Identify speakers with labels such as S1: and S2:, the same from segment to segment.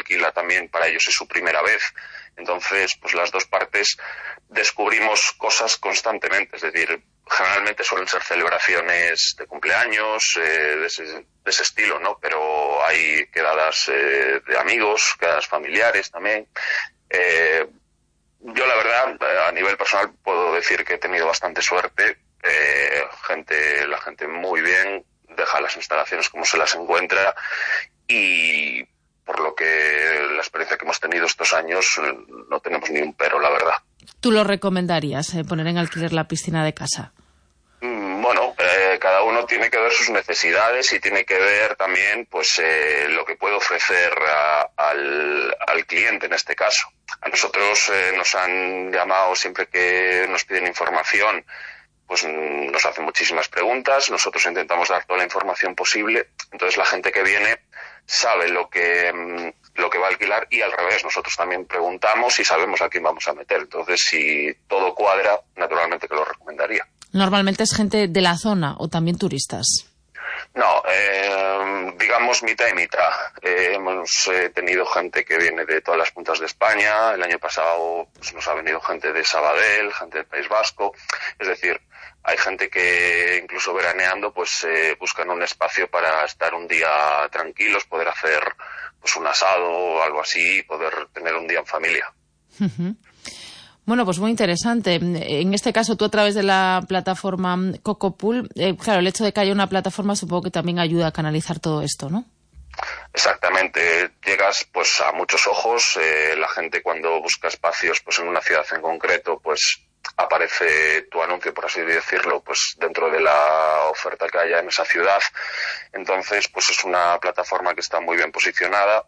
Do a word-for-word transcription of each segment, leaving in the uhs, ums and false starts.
S1: alquila también para ellos es su primera vez. Entonces, pues las dos partes descubrimos cosas constantemente, es decir, generalmente suelen ser celebraciones de cumpleaños, eh, de, ese, de ese estilo, ¿no? Pero hay quedadas eh, de amigos, quedadas familiares también. Eh, yo, la verdad, a nivel personal puedo decir que he tenido bastante suerte. Eh, gente, la gente muy bien, deja las instalaciones como se las encuentra y por lo que la experiencia que hemos tenido estos años no tenemos ni un pero, la verdad.
S2: ¿Tú lo recomendarías, eh, poner en alquiler la piscina de casa?
S1: Bueno, eh, cada uno tiene que ver sus necesidades y tiene que ver también pues eh, lo que puede ofrecer a, al, al cliente en este caso. A nosotros eh, nos han llamado siempre que nos piden información, pues nos hacen muchísimas preguntas, nosotros intentamos dar toda la información posible, entonces la gente que viene sabe lo que lo que va a alquilar y al revés, nosotros también preguntamos y sabemos a quién vamos a meter, entonces si todo cuadra, naturalmente que lo recomendaría.
S2: ¿Normalmente es gente de la zona o también turistas?
S1: No, eh, digamos mitad y mitad. Eh, hemos eh, tenido gente que viene de todas las puntas de España. El año pasado pues, nos ha venido gente de Sabadell, gente del País Vasco. Es decir, hay gente que incluso veraneando pues eh, buscan un espacio para estar un día tranquilos, poder hacer pues un asado o algo así, poder tener un día en familia.
S2: Uh-huh. Bueno, pues muy interesante. En este caso, tú a través de la plataforma Cocopool, eh, claro, el hecho de que haya una plataforma supongo que también ayuda a canalizar todo esto, ¿no?
S1: Exactamente. Llegas pues a muchos ojos. Eh, la gente cuando busca espacios pues en una ciudad en concreto, pues aparece tu anuncio, por así decirlo, pues dentro de la oferta que haya en esa ciudad. Entonces, pues es una plataforma que está muy bien posicionada.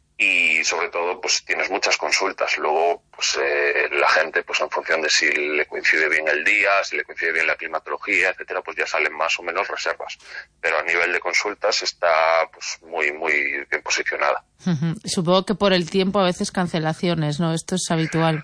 S1: Y sobre todo pues tienes muchas consultas, luego pues eh, la gente pues en función de si le coincide bien el día, si le coincide bien la climatología, etcétera, pues ya salen más o menos reservas, pero a nivel de consultas está pues muy muy bien posicionada.
S2: Uh-huh. Supongo que por el tiempo a veces cancelaciones, ¿no? Esto es habitual.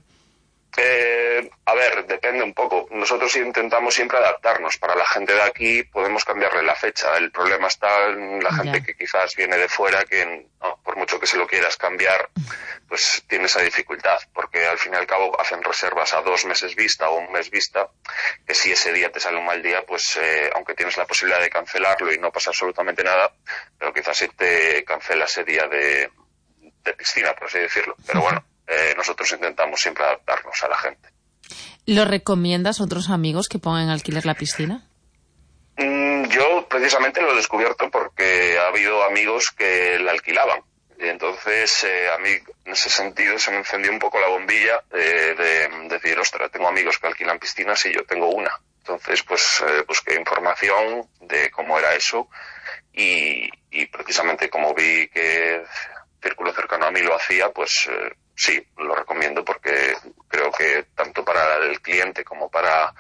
S1: Eh, a ver, depende un poco. Nosotros intentamos siempre adaptarnos. Para la gente de aquí podemos cambiarle la fecha. El problema está en la gente ya. que quizás viene de fuera, que no, por mucho que se lo quieras cambiar, pues tiene esa dificultad. Porque al fin y al cabo hacen reservas a dos meses vista o un mes vista, que si ese día te sale un mal día, pues eh, aunque tienes la posibilidad de cancelarlo y no pasa absolutamente nada, pero quizás si te cancela ese día de, de piscina, por así decirlo. Pero bueno. Eh, nosotros intentamos siempre adaptarnos a la gente.
S2: ¿Lo recomiendas a otros amigos que pongan en alquiler la piscina?
S1: Mm, yo precisamente lo he descubierto porque ha habido amigos que la alquilaban. Y entonces eh, a mí en ese sentido se me encendió un poco la bombilla eh, de decir, ostras, tengo amigos que alquilan piscinas y yo tengo una. Entonces pues eh, busqué información de cómo era eso y, y precisamente como vi que círculo cercano a mí lo hacía, pues eh, sí, lo recomiendo porque creo que tanto para el cliente como para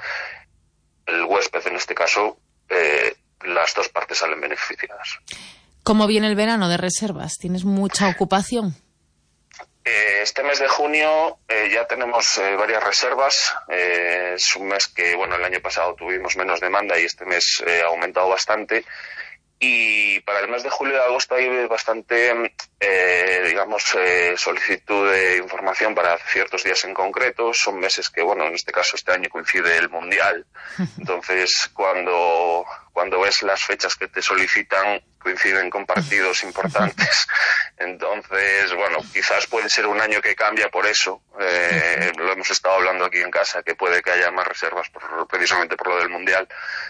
S1: el huésped, en este caso, eh, las dos partes salen beneficiadas.
S2: ¿Cómo viene el verano de reservas? ¿Tienes mucha ocupación?
S1: Eh, este mes de junio eh, ya tenemos eh, varias reservas. Eh, es un mes que, bueno, el año pasado tuvimos menos demanda y este mes eh, ha aumentado bastante. Y para el mes de julio y agosto hay bastante, eh, digamos, eh, solicitud de información para ciertos días en concreto. Son meses que, bueno, en este caso este año coincide el Mundial. Entonces, cuando, cuando ves las fechas que te solicitan, coinciden con partidos importantes. Entonces, bueno, quizás puede ser un año que cambia por eso. Eh, lo hemos estado hablando aquí en casa, que puede que haya más reservas por, precisamente por lo del Mundial.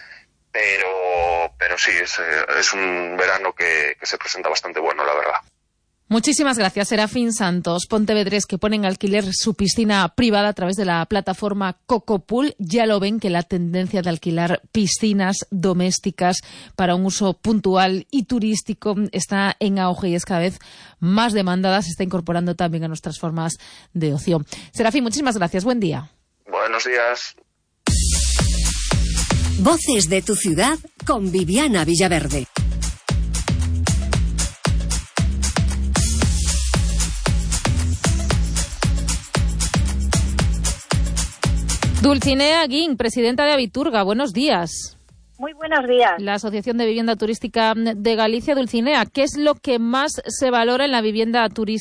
S1: Pero, pero sí, es, es un verano que, que se presenta bastante bueno, la verdad.
S2: Muchísimas gracias, Serafín Santos, pontevedrés, que pone en alquiler su piscina privada a través de la plataforma Cocopool. Ya lo ven que la tendencia de alquilar piscinas domésticas para un uso puntual y turístico está en auge y es cada vez más demandada. Se está incorporando también a nuestras formas de ocio. Serafín, muchísimas gracias. Buen día.
S1: Buenos días.
S3: Voces de tu ciudad con Viviana Villaverde.
S2: Dulcinea Guín, presidenta de Habiturga, buenos días.
S4: Muy buenos días.
S2: La Asociación de Vivienda Turística de Galicia. Dulcinea, ¿qué es lo que más se valora en la vivienda turística